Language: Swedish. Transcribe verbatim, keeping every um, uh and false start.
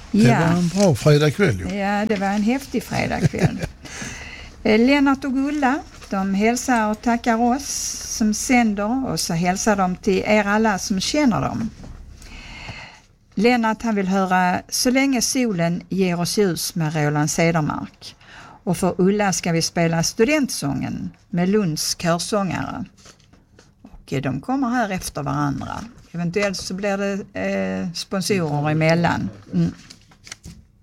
Det ja. var en bra fredagkväll. Ja. ja, det var en häftig fredagkväll. Lennart och Gulla, de hälsar och tackar oss som sänder och så hälsar de till er alla som känner dem. Lennart han vill höra Så länge solen ger oss ljus med Roland Cedermark. Och för Ulla ska vi spela Studentsången med Lunds körsångare. Och de kommer här efter varandra. Eventuellt så blir det eh, sponsorer emellan. Mm.